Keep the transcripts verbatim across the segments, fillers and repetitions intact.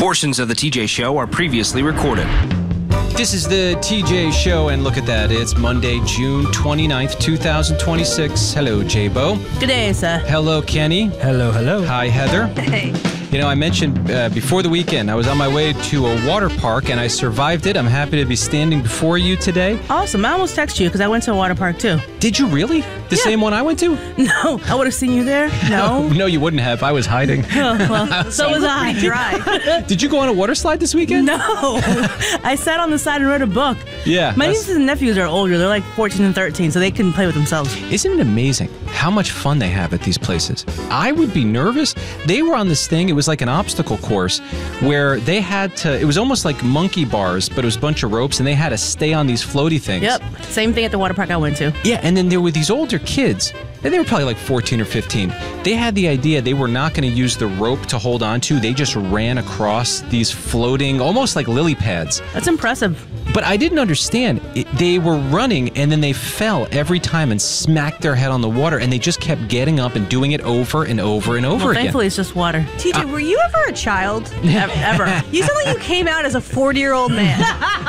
Portions of the T J Show are previously recorded. This is the T J Show, and look at that. It's Monday, June twenty-ninth, twenty twenty-six. Hello, J-Bo. Good day, sir. Hello, Kenny. Hello, hello. Hi, Heather. Hey. You know, I mentioned uh, before the weekend, I was on my way to a water park, and I survived it. I'm happy to be standing before you today. Awesome. I almost texted you because I went to a water park, too. Did you really? The Yeah. same one I went to? No, I would have seen you there. No. No, you wouldn't have. I was hiding. Oh, well, so was I. Dry. Did you go on a water slide this weekend? No. I sat on the side and read a book. Yeah. My that's- nieces and nephews are older. They're like fourteen and thirteen, so they can play with themselves. Isn't it amazing how much fun they have at these places? I would be nervous. They were on this thing. It was like an obstacle course where they had to, it was almost like monkey bars, but it was a bunch of ropes, and they had to stay on these floaty things. Yep. Same thing at the water park I went to. Yeah, and then there were these older kids, and they were probably like fourteen or fifteen. They had the idea they were not going to use the rope to hold on to. They just ran across these floating, almost like lily pads. That's impressive. But I didn't understand. It, they were running, and then they fell every time and smacked their head on the water, and they just kept getting up and doing it over and over and over Well, again. thankfully, it's just water. T J, were you ever a child? Ever. ever. You sound like you came out as a forty-year-old man.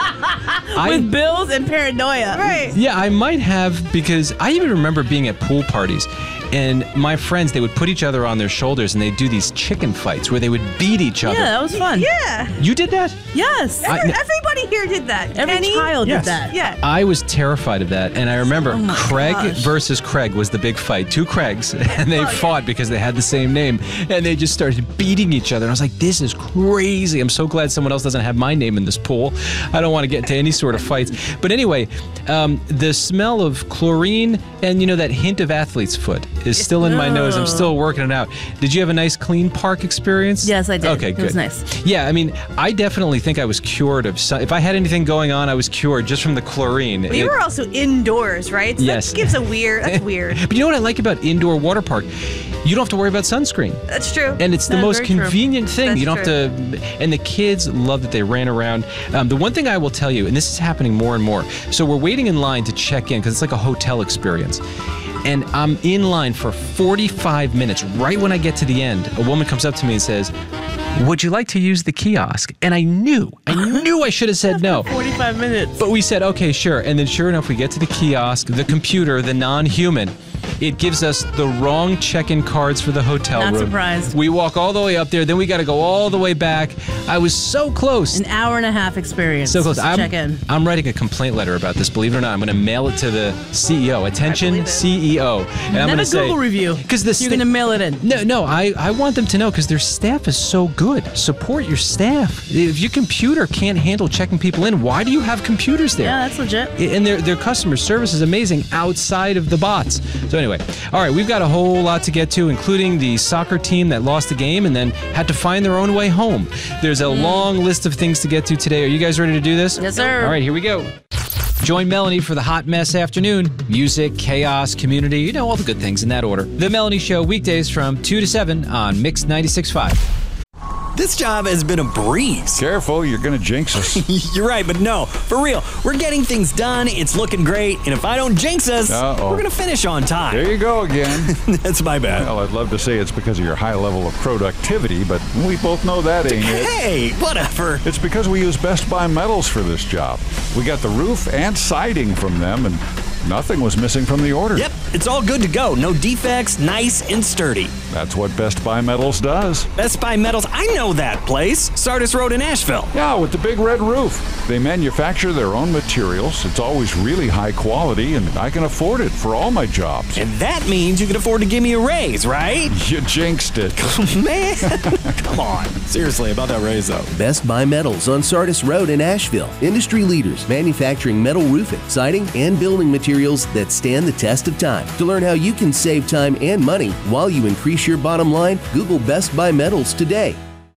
I- With bills and paranoia. Right. Yeah, I might have, because I even remember being at pool parties, and my friends, they would put each other on their shoulders, and they'd do these chicken fights where they would beat each other. Yeah, that was fun. Yeah. You did that? Yes. I- Every, everybody here did that. Every Kenny? child Yes. did that. Yeah. I was terrified of that, and I remember Oh my Craig gosh. versus Craig was the big fight. Two Craigs, and they fought because they had the same name, and they just started beating each other. And I was like, this is crazy. I'm so glad someone else doesn't have my name in this pool. I don't want to get into any sort of fights. But anyway, um, the smell of chlorine and, you know, that hint of athlete's foot is still in my nose. I'm still working it out. Did you have a nice clean park experience? Yes, I did. Okay, It good. was nice. Yeah, I mean, I definitely think I was cured of some, if I had anything going on, I was cured just from the chlorine. But you It- were also indoors, right? So Yes. That gives a weird, that's weird. But you know what I like about indoor water park? You don't have to worry about sunscreen. That's true. And it's the That's most very true. convenient thing. That's you don't have to. And the kids love that they ran around. Um, the one thing I will tell you, and this is happening more and more. So we're waiting in line to check in because it's like a hotel experience. And I'm in line for forty-five minutes. Right when I get to the end, a woman comes up to me and says, "Would you like to use the kiosk?" And I knew, I knew I should have said no. forty-five minutes. But we said, okay, sure. And then sure enough, we get to the kiosk, the computer, the non-human. It gives us the wrong check-in cards for the hotel Not room. surprised. We walk all the way up there, then we got to go all the way back. I was so close. An hour and a half experience. So close. just to I'm, check in. I'm writing a complaint letter about this, believe it or not. I'm going to mail it to the C E O. Attention, believe it. C E O. And I'm Not going a to say, Google review. Because the You're sta- going to mail it in. No, no, I, I want them to know because their staff is so good. Support your staff. If your computer can't handle checking people in, why do you have computers there? Yeah, that's legit. And their their customer service is amazing outside of the bots. So anyway, all right, we've got a whole lot to get to, including the soccer team that lost the game and then had to find their own way home. There's a long list of things to get to today. Are you guys ready to do this? Yes, sir. All right, here we go. Join Melanie for the Hot Mess Afternoon. Music, chaos, community, you know, all the good things in that order. The Melanie Show, weekdays from two to seven on Mix ninety-six point five. This job has been a breeze. Careful, you're going to jinx us. You're right, but no, for real. We're getting things done. It's looking great. And if I don't jinx us, Uh-oh. we're going to finish on time. There you go again. That's my bad. Well, I'd love to say it's because of your high level of productivity, but we both know that ain't it. Hey, whatever. It's because we use Best Buy Metals for this job. We got the roof and siding from them, and nothing was missing from the order. Yep, it's all good to go. No defects, nice and sturdy. That's what Best Buy Metals does. Best Buy Metals, I know that place. Sardis Road in Asheville. Yeah, with the big red roof. They manufacture their own materials. It's always really high quality, and I can afford it for all my jobs. And that means you can afford to give me a raise, right? You jinxed it. Man, come on. Seriously, about that raise, though. Best Buy Metals on Sardis Road in Asheville. Industry leaders manufacturing metal roofing, siding, and building materials that stand the test of time. To learn how you can save time and money while you increase your bottom line, Google Best Buy Metals today.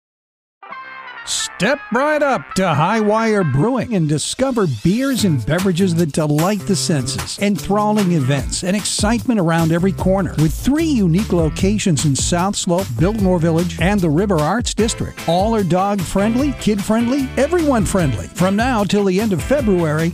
Step right up to Highwire Brewing and discover beers and beverages that delight the senses. Enthralling events and excitement around every corner. With three unique locations in South Slope, Biltmore Village, and the River Arts District. All are dog-friendly, kid-friendly, everyone-friendly. From now till the end of February,